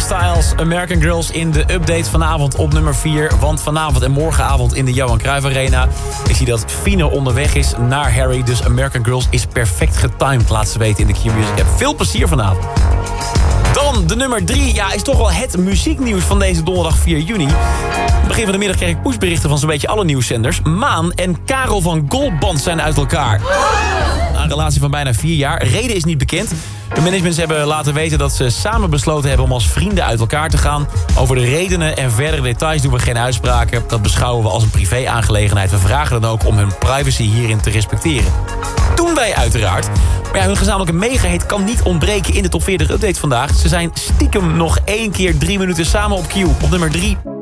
Styles, American Girls in de update vanavond op nummer 4. Want vanavond en morgenavond in de Johan Cruijff Arena. Ik zie dat Fine onderweg is naar Harry. Dus American Girls is perfect getimed, laat ze weten in de Q-Music app. Veel plezier vanavond. Dan de nummer 3. Ja, is toch wel het muzieknieuws van deze donderdag 4 juni. Begin van de middag kreeg ik pushberichten van zo'n beetje alle nieuwszenders. Maan en Karel van Goldband zijn uit elkaar. Een relatie van bijna 4 jaar. Reden is niet bekend. De managements hebben laten weten dat ze samen besloten hebben om als vrienden uit elkaar te gaan. Over de redenen en verdere details doen we geen uitspraken. Dat beschouwen we als een privé-aangelegenheid. We vragen dan ook om hun privacy hierin te respecteren. Doen wij uiteraard. Maar ja, hun gezamenlijke megahit kan niet ontbreken in de top 40 update vandaag. Ze zijn stiekem nog 1 keer 3 minuten samen op Q op nummer 3.